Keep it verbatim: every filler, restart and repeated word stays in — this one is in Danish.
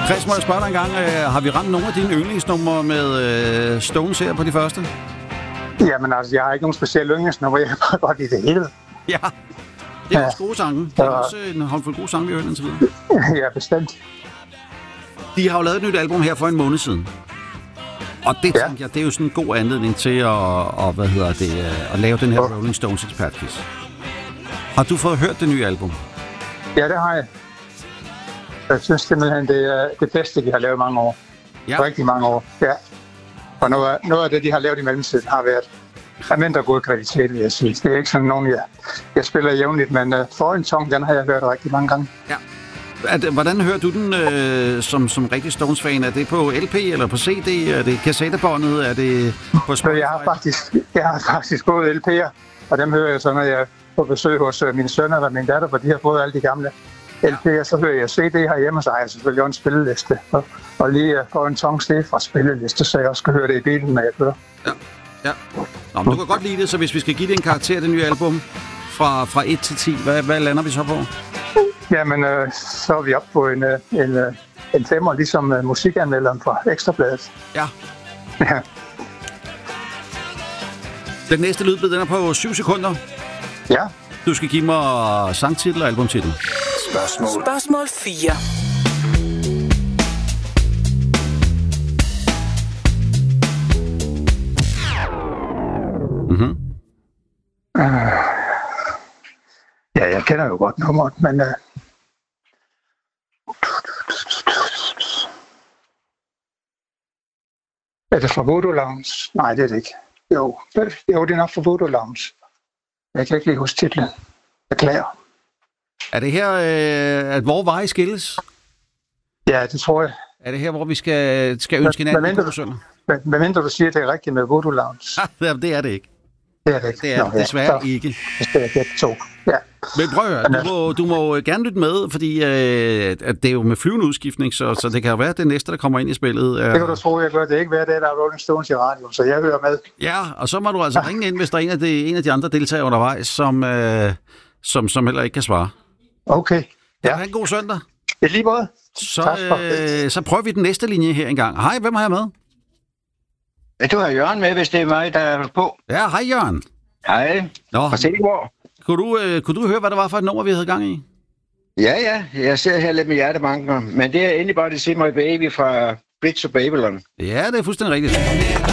Chris, må jeg spørge dig en gang, øh, har vi ramt nogle af dine yndlingsnumre med øh, Stones her på de første? Jamen altså, jeg har ikke nogen specielle yndlingsnummer. Jeg kan bare godt lide det hele. Ja, det er ja. også gode sange. Det er ja. også en håndfuld gode sange, vi har hørt indtil videre. Ja, bestemt. De har jo lavet et nyt album her for en måned siden. Og det, ja. tænker jeg, det er jo sådan en god anledning til at, og, hvad hedder det, at lave den her Rolling Stones ekspertquiz. Har du fået hørt det nye album? Ja, det har jeg. Jeg synes simpelthen, det er det bedste, de har lavet i mange år. Ja. Rigtig mange år, ja. Og noget, noget af det, de har lavet i mellemtiden, har været af mindre god kvalitet, vil jeg sige. Det er ikke sådan nogen, jeg, jeg spiller jævnligt, men uh, Foreign Tongue, den har jeg hørt rigtig mange gange. Ja. At, hvordan hører du den øh, som, som rigtig Stones-fan? Er det på L P eller på C D? Er det kassettebåndet? Er det på Spotify? Jeg har faktisk, jeg har faktisk både L P'er, og dem hører jeg så, når jeg er på besøg hos uh, mine sønner og min datter, for de har fået alle de gamle L P'er. Så hører jeg C D herhjemme, så har jeg selvfølgelig også en spilleliste. Og, og lige uh, Foreign Tongue sted fra spilleliste, så jeg også skal høre det i bilen, når jeg kører. Ja, ja. Nå, men du kan godt lide det, så hvis vi skal give det en karakter, det nye album, fra, fra et til ti, hvad, hvad lander vi så på? Jamen, øh, så er vi oppe på en, en, en femmer, ligesom uh, musikanmelderen fra Ekstrabladet. Ja. Ja. Den næste lydbid, den er på syv sekunder. Ja. Du skal give mig sangtitel og albumtitel. Spørgsmål. Spørgsmål fire. Mhm. Uh, ja, jeg kender jo godt nummeret, men... Uh, Er det fra Voodoo Lounge? Nej, det er det ikke. Jo, jo det er nok fra Voodoo Lounge. Jeg kan ikke lige huske titlen. Beklager. Er det her, øh, at hvor veje skilles? Ja, det tror jeg. Er det her, hvor vi skal, skal ønske hinanden en god søndag? Hvad mindre du siger, at det er rigtigt med Voodoo Lounge? Det er det ikke. Det er det ikke. Det er Nå, desværre ja, ikke. Det er det to. Ja. Men prøv at høre, du må, du må gerne lytte med, fordi øh, at det er jo med flyvende udskiftning, så, så det kan jo være det næste, der kommer ind i spillet. Det kan du tro, jeg gør. Det er ikke hver dag, der er Rolling Stones i radio, så jeg hører med. Ja, og så må du altså ja. ringe ind, hvis der er en af de, en af de andre deltagere undervejs, som, øh, som, som heller ikke kan svare. Okay. Ja. Ha' en god søndag. I lige måde. Så, øh, så prøver vi den næste linje her engang. Hej, hvem har jeg med? Du har Jørgen med, hvis det er mig, der er på. Ja, hej Jørgen. Hej. Nå. Fra Silkeborg. Kunne du, øh, kunne du høre, hvad det var for et nummer, vi havde gang i? Ja, ja. Jeg ser her lidt med hjertebanker. Men det er endelig bare det Say My Baby fra Bridge to Babylon. Ja, det er fuldstændig rigtigt.